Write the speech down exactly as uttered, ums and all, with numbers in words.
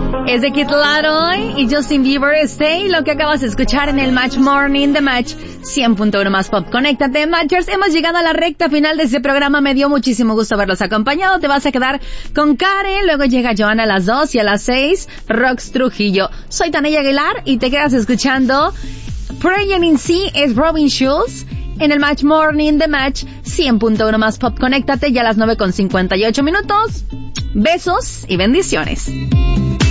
Es de Kid Laroi y Justin Bieber, Stay, lo que acabas de escuchar en el Match Morning, The Match cien punto uno más Pop. Conéctate, Matchers. Hemos llegado a la recta final de este programa. Me dio muchísimo gusto haberlos acompañado. Te vas a quedar con Karen, luego llega Joana a las dos y a las seis, Rox Trujillo. Soy Tania Aguilar y te quedas escuchando Praying in Sea, es Robin Schulz. En el Match Morning, The Match cien punto uno más Pop. Conéctate ya a las nueve con cincuenta y ocho minutos. Besos y bendiciones.